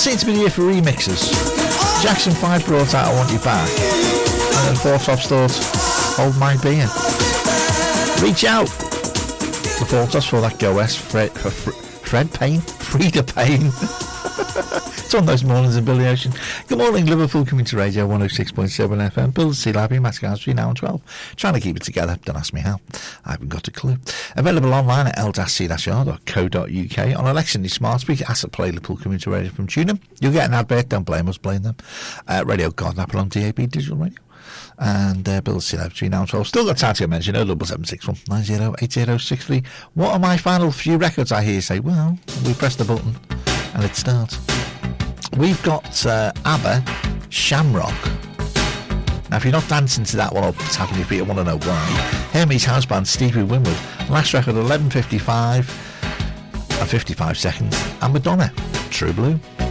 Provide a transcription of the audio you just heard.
seem to be the year for remixes. Jackson 5 brought out I Want You Back, and then Four Tops thought Hold My Being. Reach out. The Four Tops for that Go West, Freda Payne. It's on those mornings in Billy Ocean. Good morning, Liverpool, coming to Radio 106.7 FM. Bill C. Labby, Matt Gowsby, now on 12. Trying to keep it together, don't ask me how. I haven't got a clue. Available online at l-c-r.co.uk. On election day smart speaker, asset play Liverpool community radio from TuneIn. You'll get an advert, don't blame us, blame them. Radio Garden Apple on DAB Digital Radio. And Bill C. Labby between now and 12. Still got time to mention, 07761 908063. What are my final few records, I hear you say? Well, we press the button and it starts. We've got ABBA, Shamrock. Now, if you're not dancing to that one or tapping your feet, I want to know why. Hermes House Band, Stevie Winwood. Last record, 11:55 and 55 seconds. And Madonna, True Blue.